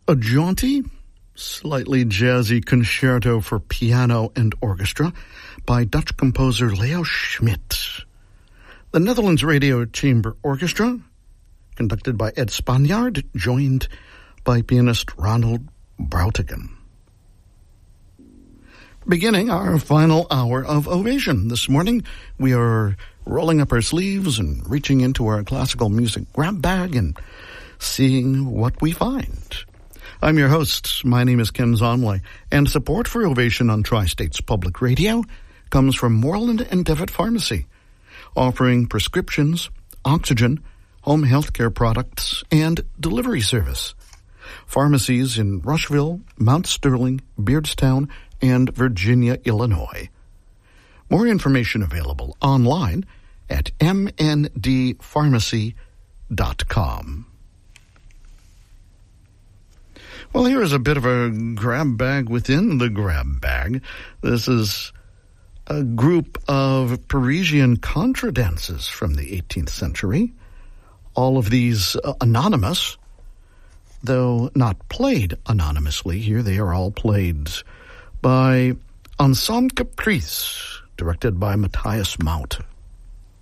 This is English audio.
A jaunty, slightly jazzy concerto for piano and orchestra by Dutch composer Leo Schmidt. The Netherlands Radio Chamber Orchestra, conducted by Ed Spanjaard, joined by pianist Ronald Brautigan. Beginning our final hour of Ovation. This morning, we are rolling up our sleeves and reaching into our classical music grab bag and seeing what we find. I'm your host. My name is Ken Zomley, and support for Ovation on Tri-States Public Radio comes from Moreland and Devitt Pharmacy, offering prescriptions, oxygen, home health care products, and delivery service. Pharmacies in Rushville, Mount Sterling, Beardstown, and Virginia, Illinois. More information available online at mndpharmacy.com. Well, here is a bit of a grab bag within the grab bag. This is a group of Parisian contradances from the 18th century. All of these anonymous, though not played anonymously. Here they are all played by Ensemble Caprice, directed by Matthias Mauth.